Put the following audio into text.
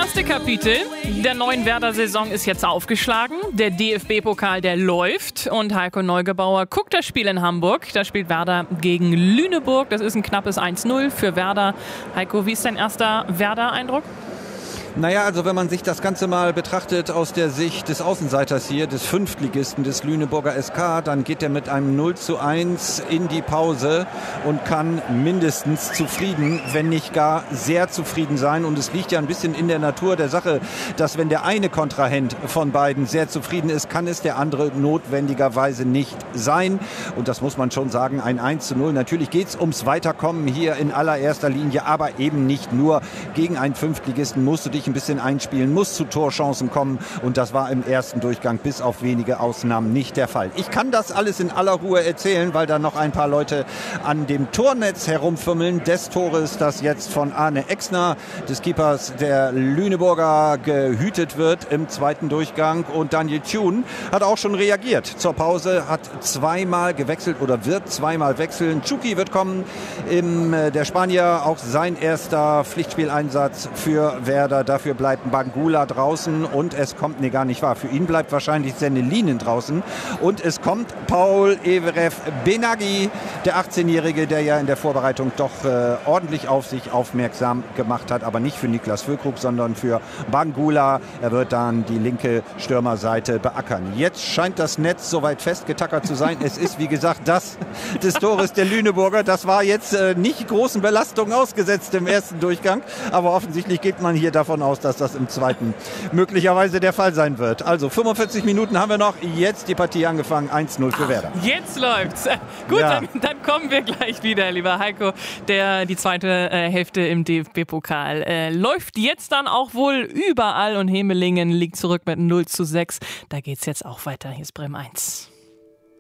erste Kapitel der neuen Werder-Saison ist jetzt aufgeschlagen. Der DFB-Pokal, der läuft. Und Heiko Neugebauer guckt das Spiel in Hamburg. Da spielt Werder gegen Lüneburg. Das ist ein knappes 1-0 für Werder. Heiko, wie ist dein erster Werder-Eindruck? Naja, also wenn man sich das Ganze mal betrachtet aus der Sicht des Außenseiters hier, des Fünftligisten des Lüneburger SK, dann geht er mit einem 0:1 in die Pause und kann mindestens zufrieden, wenn nicht gar sehr zufrieden sein. Und es liegt ja ein bisschen in der Natur der Sache, dass wenn der eine Kontrahent von beiden sehr zufrieden ist, kann es der andere notwendigerweise nicht sein. Und das muss man schon sagen, ein 1:0. Natürlich geht es ums Weiterkommen hier in allererster Linie, aber eben nicht nur. Gegen einen Fünftligisten musst du dich ein bisschen einspielen, muss zu Torchancen kommen und das war im ersten Durchgang bis auf wenige Ausnahmen nicht der Fall. Ich kann das alles in aller Ruhe erzählen, weil da noch ein paar Leute an dem Tornetz herumfummeln des Tores, das jetzt von Arne Exner, des Keepers der Lüneburger, gehütet wird im zweiten Durchgang. Und Daniel Thune hat auch schon reagiert zur Pause, hat zweimal gewechselt oder wird zweimal wechseln. Chucky wird kommen, der Spanier, auch sein erster Pflichtspieleinsatz für Werder. Dafür bleibt Bangula draußen und es kommt, nee, gar nicht wahr, für ihn bleibt wahrscheinlich Sennelinen draußen und es kommt Paul Everef Benaghi, der 18-Jährige, der ja in der Vorbereitung doch ordentlich auf sich aufmerksam gemacht hat, aber nicht für Niklas Füllkrug, sondern für Bangula. Er wird dann die linke Stürmerseite beackern. Jetzt scheint das Netz soweit festgetackert zu sein. Es ist, wie gesagt, das des Tores der Lüneburger. Das war jetzt nicht großen Belastungen ausgesetzt im ersten Durchgang, aber offensichtlich geht man hier davon aus, dass das im zweiten möglicherweise der Fall sein wird. Also 45 Minuten haben wir noch. Jetzt die Partie angefangen. 1:0 für Werder. Jetzt läuft's. Gut, ja. Dann kommen wir gleich wieder, lieber Heiko. Die zweite Hälfte im DFB-Pokal läuft jetzt dann auch wohl überall und Hemelingen liegt zurück mit 0:6. Da geht's jetzt auch weiter. Hier ist Bremen 1.